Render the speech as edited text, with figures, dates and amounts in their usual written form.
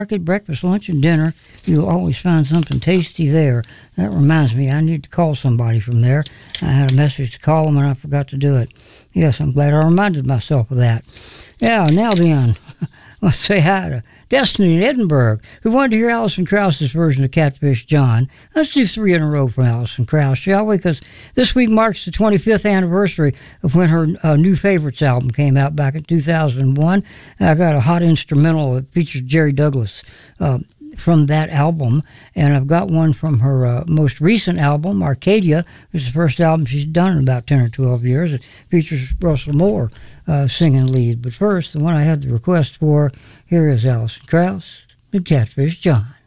Market, breakfast, lunch, and dinner. You'll always find something tasty there. That reminds me, I need to call somebody from there. I had a message to call them and I forgot to do it. Yes, I'm glad I reminded myself of that. Yeah, now then, let's say hi to Destiny in Edinburgh, who wanted to hear Alison Krauss's version of Catfish John. Let's do 3 in a row from Alison Krauss, shall we? Because this week marks the 25th anniversary of when her New Favorites album came out back in 2001. I got a hot instrumental that features Jerry Douglas from that album, and I've got one from her most recent album, Arcadia, which is the first album she's done in about 10 or 12 years. It features Russell Moore singing lead. But first, the one I had the request for, here is Alison Krauss with Catfish John.